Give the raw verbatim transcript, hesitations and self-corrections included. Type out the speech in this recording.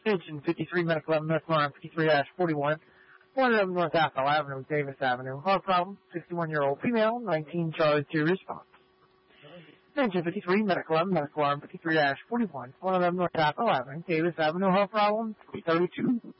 Extension fifty-three, Medical eleven, Medical alarm fifty-three dash forty-one. one eleven North Apple Avenue, Davis Avenue. Heart problem, sixty-one-year-old female, nineteen Charlie two response. Extension fifty-three, Medical eleven, Medical alarm fifty-three dash forty-one. one eleven North Apple Avenue, Davis Avenue. Heart problem, three thirty-two.